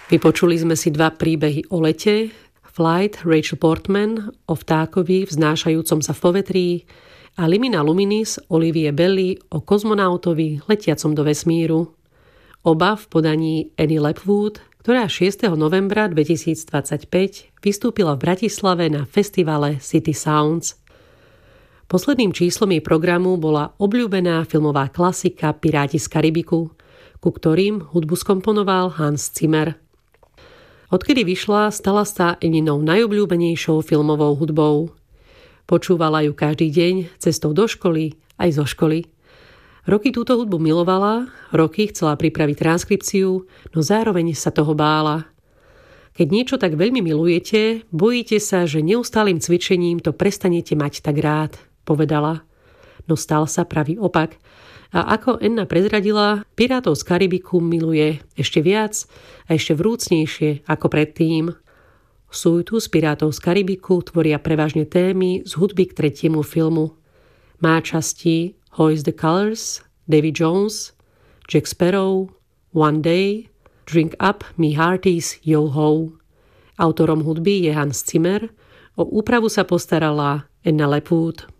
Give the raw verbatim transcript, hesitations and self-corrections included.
Vypočuli sme si dva príbehy o lete, Flight Rachel Portman o vtákovi vznášajúcom sa v povetrí a Limina Luminis Olivie Belly o kozmonautovi letiacom do vesmíru. Oba v podaní Annie Lepwood, ktorá šiesteho novembra dvetisícdvadsaťpäť vystúpila v Bratislave na festivale City Sounds. Posledným číslom jej programu bola obľúbená filmová klasika Piráti z Karibiku, ku ktorým hudbu skomponoval Hans Zimmer. Odkedy vyšla, stala sa Anninou najobľúbenejšou filmovou hudbou. Počúvala ju každý deň cestou do školy aj zo školy. Roky túto hudbu milovala, roky chcela pripraviť transkripciu, no zároveň sa toho bála. Keď niečo tak veľmi milujete, bojíte sa, že neustálym cvičením to prestanete mať tak rád, povedala. No stal sa pravý opak. A ako Anna prezradila, Pirátov z Karibiku miluje ešte viac a ešte vrúcnejšie ako predtým. Sújtu z Pirátov z Karibiku tvoria prevažne témy z hudby k tretiemu filmu. Má časti Hoist the Colors, Davy Jones, Jack Sparrow, One Day, Drink Up Me Hearties Yo Ho. Autorom hudby je Hans Zimmer, o úpravu sa postarala Anna Lepwood.